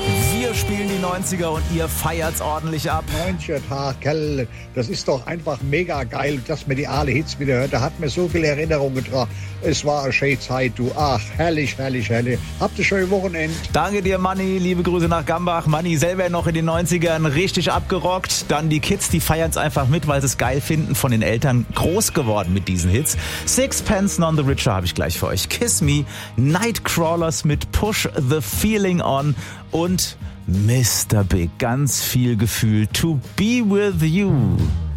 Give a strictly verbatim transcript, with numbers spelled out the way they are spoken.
Wir spielen die neunziger und ihr feiert's ordentlich ab. neunziger Tag, Kerl, das ist doch einfach mega geil, dass man die alle Hits wieder hört. Da hat mir so viel Erinnerung getragen. Es war eine schöne Zeit, du. Ach, herrlich, herrlich, herrlich. Habt ihr schönes Wochenende. Danke dir, Manni. Liebe Grüße nach Gambach. Manni selber noch in den neunzigern richtig abgerockt. Dann die Kids, die feiern's einfach mit, weil sie es geil finden. Von den Eltern groß geworden mit diesen Hits. Sixpence None the Richer habe ich gleich für euch. Kiss Me, Nightcrawlers mit Push the Feeling On und Mister Big. Ganz viel Gefühl. To be with you.